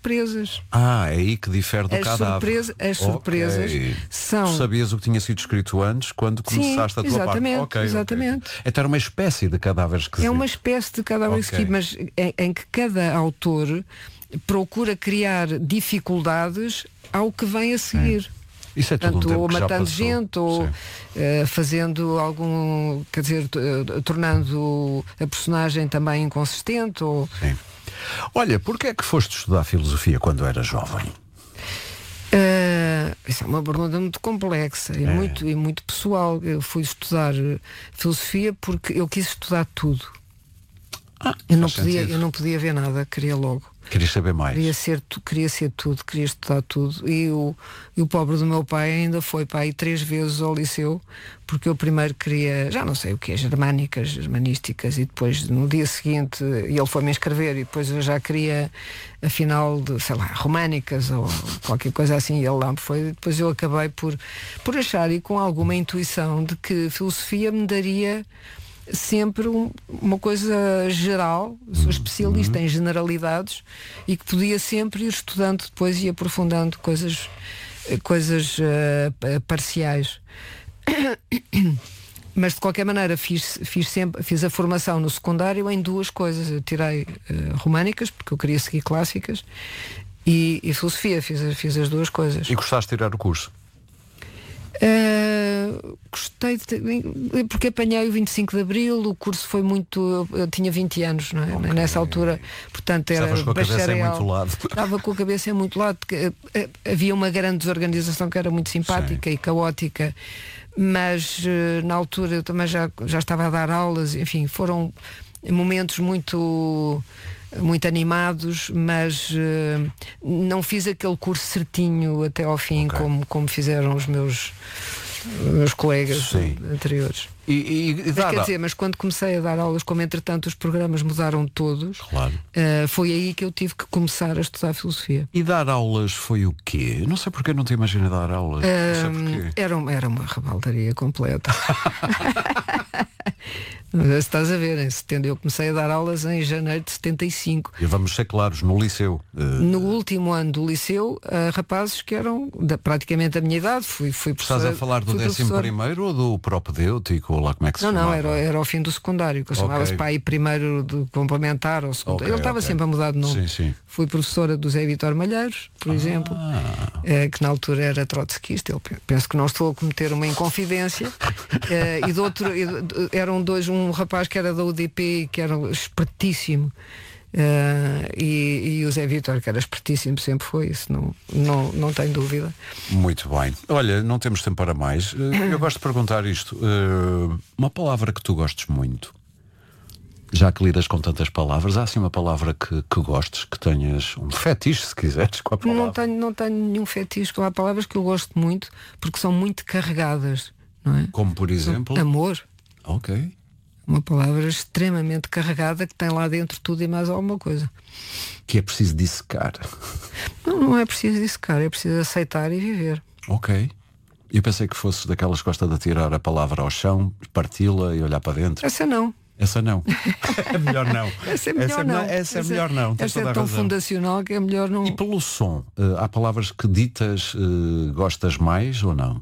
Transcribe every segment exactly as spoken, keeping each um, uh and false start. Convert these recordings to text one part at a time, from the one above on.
surpresas. Ah, é aí que difere do as cadáver. Surpresa, as surpresas okay. são... Tu sabias o que tinha sido escrito antes quando começaste Sim, a tua exatamente, parte? Okay, exatamente. Okay. Então era uma espécie de cadáver esquisito. É uma espécie de cadáver okay. esquisito, mas em, em que cada autor procura criar dificuldades ao que vem a seguir. Sim. Isso é tudo Portanto, um tempo ou que já matando passou. gente, ou uh, fazendo algum, quer dizer, uh, tornando a personagem também inconsistente. Ou... Sim. Olha, porquê é que foste estudar filosofia quando eras jovem? Uh, isso é uma pergunta muito complexa e, é. muito, e muito pessoal. Eu fui estudar filosofia porque eu quis estudar tudo. Ah, eu, não podia, eu não podia ver nada, queria logo. Querias saber mais? Queria ser, queria ser tudo, queria estudar tudo. E o, e o pobre do meu pai ainda foi para aí três vezes ao liceu, porque eu primeiro queria, já não sei o que, germânicas, germanísticas, e depois no dia seguinte ele foi-me inscrever e depois eu já queria a final de, sei lá, românicas ou qualquer coisa assim, e ele lá foi. Depois eu acabei por, por achar, e com alguma intuição, de que filosofia me daria sempre um, uma coisa geral, sou especialista uhum. em generalidades, e que podia sempre ir estudando depois e aprofundando coisas, coisas uh, parciais. Mas de qualquer maneira fiz, fiz, sempre, fiz a formação no secundário em duas coisas. Eu tirei uh, românicas, porque eu queria seguir clássicas, e, e filosofia, fiz, fiz as duas coisas. E gostaste de tirar o curso? Uh, gostei de, porque apanhei o vinte e cinco de Abril, o curso foi muito, eu, eu tinha vinte anos, não é? Okay. Nessa altura, portanto era Estavas com a cabeça em muito lado. Estava com a cabeça em muito lado, porque, uh, havia uma grande desorganização que era muito simpática. Sim. E caótica, mas uh, na altura eu também já, já estava a dar aulas, enfim, foram momentos muito muito animados, mas uh, não fiz aquele curso certinho até ao fim, okay. como, como fizeram os meus, meus colegas. Sim. Anteriores. E, e, e mas, dar... quer dizer, mas quando comecei a dar aulas, como entretanto os programas mudaram todos, claro. uh, foi aí que eu tive que começar a estudar filosofia. E dar aulas foi o quê? Não sei porque não te imagino dar aulas. Uh, era, era uma rebaldaria completa. Estás a ver, em setembro eu comecei a dar aulas em janeiro de setenta e cinco. E vamos ser claros, no liceu. Uh... No último ano do liceu, uh, rapazes que eram da, praticamente a minha idade. Fui, fui Estás a falar do décimo primeiro ou do propedêutico, ou lá como é que se Não, chamava? não, era, era ao fim do secundário, que eu chamava-se okay. para aí primeiro de complementar ou segundo. Okay, Ele estava okay. sempre a mudar de nome. Sim, sim. Fui professora do Zé Vitor Malheiros, por ah. exemplo, uh, que na altura era trotskista. Eu penso que não estou a cometer uma inconfidência. uh, e de outro, eram dois, um rapaz que era da U D P, que era espertíssimo, uh, e, e o Zé Vitor, que era espertíssimo, sempre foi isso, não, não, não tenho dúvida. Muito bem. Olha, não temos tempo para mais. Uh, eu gosto de perguntar isto. Uh, uma palavra que tu gostes muito, já que lidas com tantas palavras, há assim uma palavra que, que gostes, que tenhas um fetiche, se quiseres, com a palavra? Não tenho, não tenho nenhum fetiche. Há palavras que eu gosto muito porque são muito carregadas, não é? Como por exemplo? Amor. Ok. Uma palavra extremamente carregada que tem lá dentro tudo e mais alguma coisa. Que é preciso dissecar. Não, não é preciso dissecar, é preciso aceitar e viver. Ok. Eu pensei que fosse daquelas que gosta de tirar a palavra ao chão, parti-la e olhar para dentro. Essa não. Essa não. É melhor não. Essa é melhor essa não. É, essa é melhor não. Essa é tão fundacional que é melhor não. E pelo som, uh, há palavras que ditas uh, gostas mais ou não?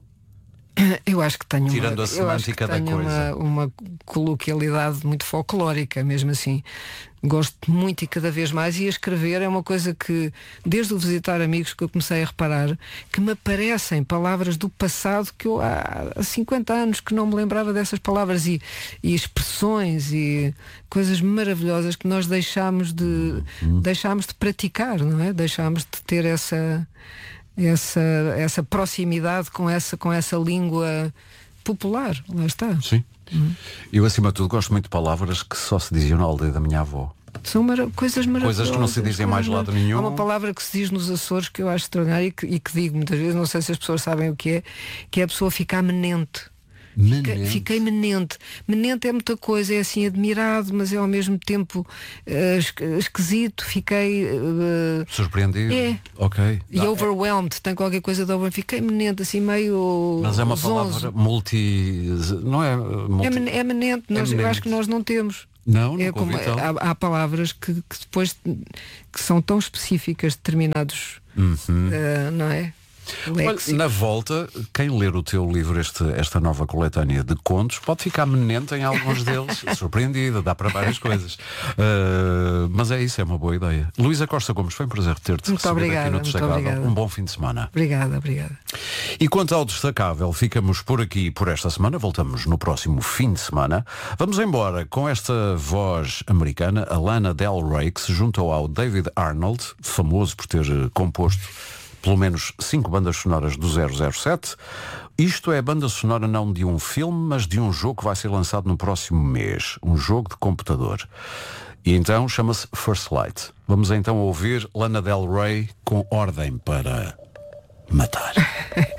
Eu acho que tenho Tirando uma, a semântica da coisa. Uma, uma coloquialidade muito folclórica, mesmo assim. Gosto muito e cada vez mais. E a escrever é uma coisa que, desde o visitar amigos, que eu comecei a reparar, que me aparecem palavras do passado que eu há cinquenta anos que não me lembrava dessas palavras, e, e expressões e coisas maravilhosas que nós deixámos de, hum. deixámos de praticar, não é? Deixámos de ter essa... essa, essa proximidade com essa, com essa língua popular, lá está. Sim. Uhum. Eu, acima de tudo, gosto muito de palavras que só se diziam na aldeia da minha avó. São mara- coisas maravilhosas. Coisas que não se dizem mais lado nenhum. Há uma palavra que se diz nos Açores que eu acho extraordinária e que, e que digo muitas vezes, não sei se as pessoas sabem o que é, que é a pessoa ficar menente. Fiquei, fiquei menente. Menente é muita coisa, é assim admirado, mas é ao mesmo tempo uh, esquisito. Fiquei uh, surpreendido. É. Ok. E ah, overwhelmed, é. Tem qualquer coisa de overwhelmed. Fiquei menente, assim meio. Mas é uma zonzo. palavra multi. Não é? Multi... É, men- é menente, nós, é eu acho que nós não temos. Não, é nunca como, ouvi tal. há, há palavras que, que depois que são tão específicas de determinados, Uhum. uh, não é? Olha, na volta, quem ler o teu livro, este, esta nova coletânea de contos, pode ficar menente em alguns deles, surpreendida, dá para várias coisas. Uh, mas é isso, é uma boa ideia. Luísa Costa Gomes, foi um prazer ter-te muito recebido obrigada, aqui no muito Destacável. obrigada. Um bom fim de semana. Obrigada, obrigada. E quanto ao Destacável, ficamos por aqui por esta semana, voltamos no próximo fim de semana. Vamos embora com esta voz americana, a Lana Del Rey, que se juntou ao David Arnold, famoso por ter composto pelo menos cinco bandas sonoras do zero zero sete. Isto é banda sonora não de um filme, mas de um jogo que vai ser lançado no próximo mês. Um jogo de computador. E então chama-se First Light. Vamos então ouvir Lana Del Rey com Ordem para Matar.